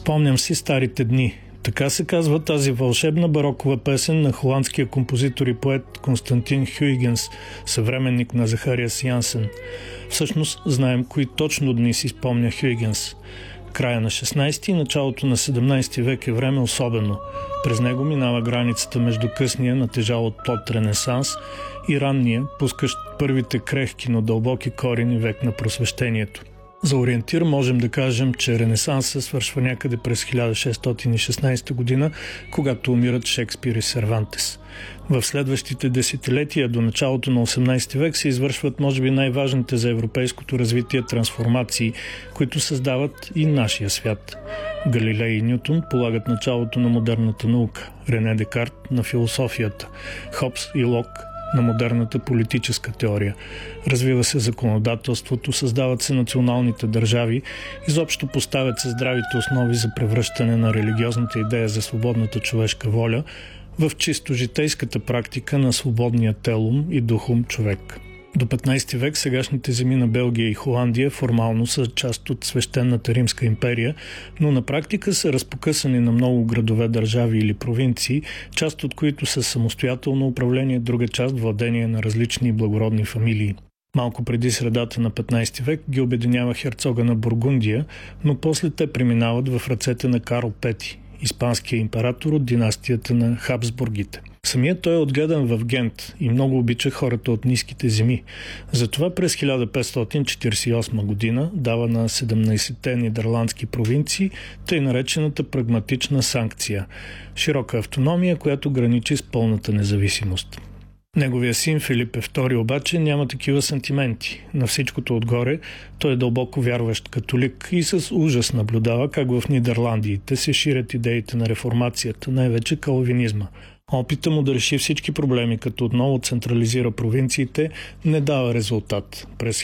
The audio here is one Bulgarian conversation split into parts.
Спомням си старите дни. Така се казва тази вълшебна барокова песен на холандския композитор и поет Константин Хюйгенс, съвременник на Захариас Янсен. Всъщност знаем кои точно дни си спомня Хюйгенс. Края на 16 и началото на 17 век е време особено. През него минава границата между късния, натежал от плод Ренесанс и ранния, пускащ първите крехки, но дълбоки корени век на просвещението. За ориентир можем да кажем, че Ренесансът свършва някъде през 1616 година, когато умират Шекспир и Сервантес. В следващите десетилетия до началото на 18 век се извършват може би най-важните за европейското развитие трансформации, които създават и нашия свят. Галилей и Нютон полагат началото на модерната наука, Рене Декарт на философията, Хобс и Лок на модерната политическа теория. Развива се законодателството, създават се националните държави, изобщо поставят се здравите основи за превръщане на религиозната идея за свободната човешка воля в чисто житейската практика на свободния телум и духом човек. До 15 век сегашните земи на Белгия и Холандия формално са част от свещенната Римска империя, но на практика са разпокъсани на много градове, държави или провинции, част от които са самостоятелно управление, друга част владение на различни благородни фамилии. Малко преди средата на 15 век ги обединява херцога на Бургундия, но после те преминават в ръцете на Карл V, испанския император от династията на Хабсбургите. Самият той е отгледан в Гент и много обича хората от ниските земи. Затова през 1548 година дава на 17-те нидерландски провинции тъй наречената прагматична санкция – широка автономия, която граничи с пълната независимост. Неговия син Филип II обаче няма такива сантименти. На всичкото отгоре той е дълбоко вярващ католик и с ужас наблюдава как в Нидерландиите се ширят идеите на реформацията, най-вече калвинизма. Опита му да реши всички проблеми, като отново централизира провинциите, не дава резултат. През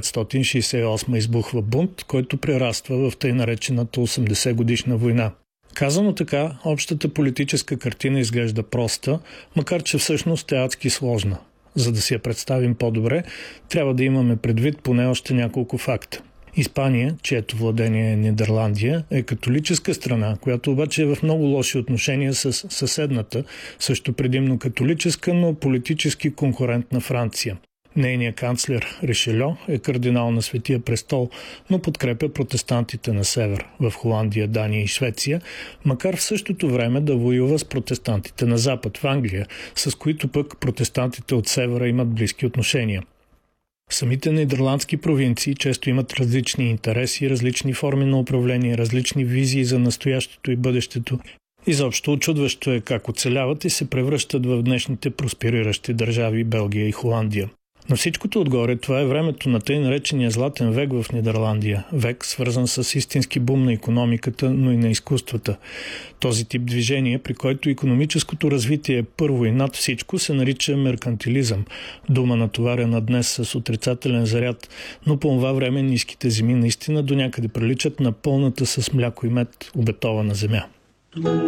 1568 избухва бунт, който прераства в тъй наречената 80-годишна война. Казано така, общата политическа картина изглежда проста, макар че всъщност е адски сложна. За да си я представим по-добре, трябва да имаме предвид поне още няколко факта. Испания, чието владение е Нидерландия, е католическа страна, която обаче е в много лоши отношения с съседната, също предимно католическа, но политически конкурентна Франция. Нейният канцлер Ришельо е кардинал на Светия престол, но подкрепя протестантите на север, в Холандия, Дания и Швеция, макар в същото време да воюва с протестантите на запад, в Англия, с които пък протестантите от севера имат близки отношения. Самите нидерландски провинции често имат различни интереси, различни форми на управление, различни визии за настоящето и бъдещето. Изобщо очудващо е как оцеляват и се превръщат в днешните проспериращи държави Белгия и Холандия. На всичкото отгоре това е времето на тъй наречения златен век в Нидерландия. Век, свързан с истински бум на икономиката, но и на изкуствата. Този тип движение, при който икономическото развитие е първо и над всичко, се нарича меркантилизъм. Дума натоварена днес с отрицателен заряд, но по това време ниските земи наистина до някъде приличат на пълната с мляко и мед обетована земя.